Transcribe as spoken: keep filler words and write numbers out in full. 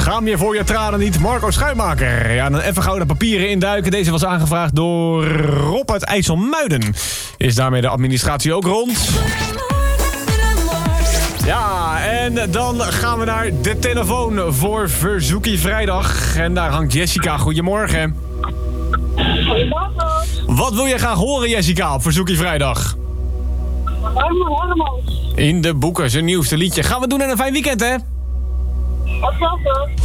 Schaam je voor je tranen niet, Marco Schuimaker. Ja, dan even gauw de papieren induiken. Deze was aangevraagd door Rob uit IJsselmuiden. Is daarmee de administratie ook rond? Ja, en dan gaan we naar de telefoon voor Verzoekie Vrijdag. En daar hangt Jessica. Goedemorgen. Goedemorgen. Wat wil je graag horen, Jessica, op Verzoekie Vrijdag? Harmo Harmos. In de boeken, zijn nieuwste liedje. Gaan we doen en een fijn weekend, hè? Wat is dat?